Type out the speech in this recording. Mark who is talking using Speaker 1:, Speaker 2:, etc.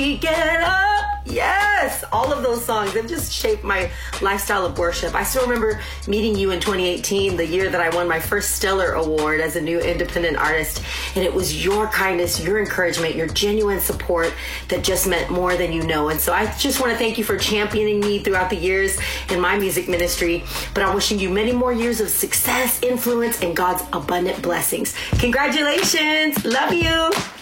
Speaker 1: Get up. Yes. All of those songs have just shaped my lifestyle of worship. I still remember meeting you in 2018, the year that I won my first Stellar Award as a new independent artist. And it was your kindness, your encouragement, your genuine support that just meant more than you know. And so I just want to thank you for championing me throughout the years in my music ministry. But I'm wishing you many more years of success, influence, and God's abundant blessings. Congratulations. Love you.